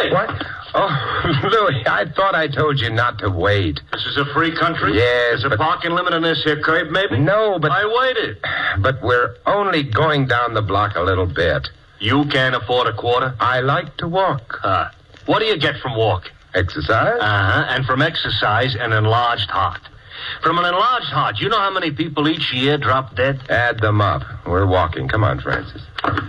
Louis! What? Oh, Louis, I thought I told you not to wait. This is a free country? Yes, There's a parking limit on this here curb, maybe? No, but... I waited. But we're only going down the block a little bit. You can't afford a quarter? I like to walk. What do you get from walking? Exercise? And from exercise, an enlarged heart. From an enlarged heart, you know how many people each year drop dead? Add them up. We're walking. Come on, Francis.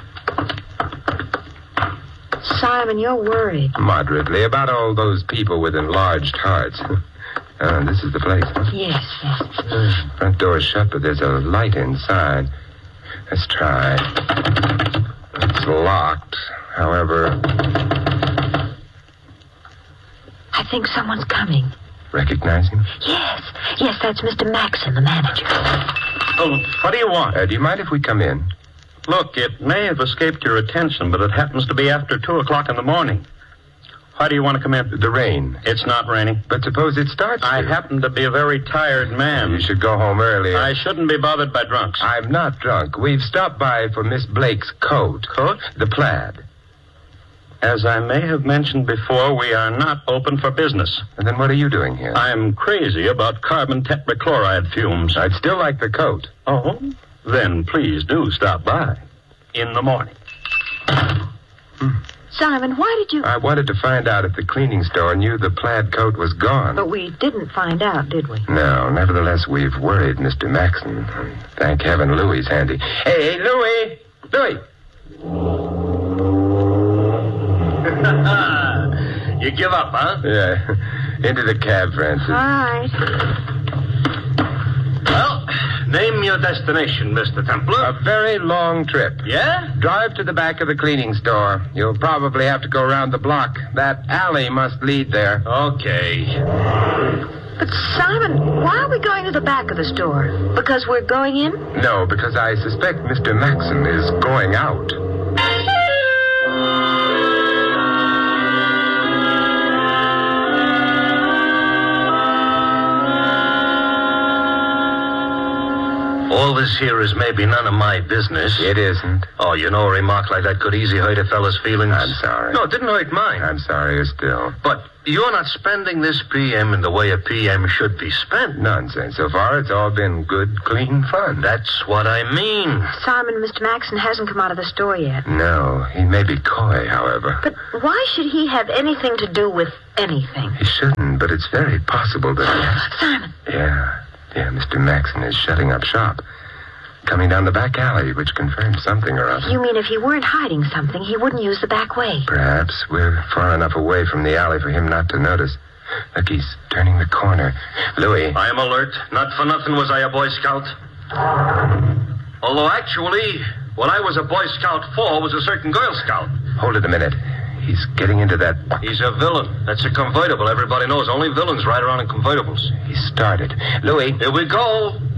Simon, you're worried. Moderately about all those people with enlarged hearts. This is the place, huh? Yes. Front door's shut, but there's a light inside. Let's try. It's locked. However... I think someone's coming. Recognize him? Yes, that's Mr. Maxon, the manager. Oh, what do you want? Do you mind if we come in? Look, it may have escaped your attention, but it happens to be after 2 o'clock in the morning. Why do you want to come in? The rain. It's not raining. But suppose it starts I to. happen to be a very tired man. You should go home earlier. I shouldn't be bothered by drunks. I'm not drunk. We've stopped by for Miss Blake's coat. Coat? The plaid. As I may have mentioned before, we are not open for business. And then what are you doing here? I'm crazy about carbon tetrachloride fumes. I'd still like the coat. Oh? Then please do stop by. In the morning. Simon, why did you... I wanted to find out if the cleaning store knew the plaid coat was gone. But we didn't find out, did we? No, nevertheless, we've worried Mr. Maxon. Thank heaven Louie's handy. Hey, Louie! Louie! You give up, huh? Yeah. Into the cab, Francis. All right. Well, name your destination, Mr. Templar. A very long trip. Yeah? Drive to the back of the cleaning store. You'll probably have to go around the block. That alley must lead there. Okay. But, Simon, why are we going to the back of the store? Because we're going in? No, because I suspect Mr. Maxon is going out. All this here is maybe none of my business. It isn't. Oh, you know, a remark like that could easily hurt a fella's feelings. I'm sorry. No, it didn't hurt mine. I'm sorrier still. But you're not spending this PM in the way a PM should be spent. Nonsense. So far, it's all been good, clean fun. That's what I mean. Simon, Mr. Maxon hasn't come out of the store yet. No, he may be coy, however. But why should he have anything to do with anything? He shouldn't, but it's very possible that... Simon. Yeah, Mr. Maxon is shutting up shop. Coming down the back alley, which confirms something or other. You mean if he weren't hiding something, he wouldn't use the back way? Perhaps. We're far enough away from the alley for him not to notice. Look, he's turning the corner. Louis. I am alert. Not for nothing was I a Boy Scout. Although, actually, what I was a Boy Scout for was a certain Girl Scout. Hold it a minute. He's getting into that... He's a villain. That's a convertible. Everybody knows only villains ride around in convertibles. He started. Louis. Here we go.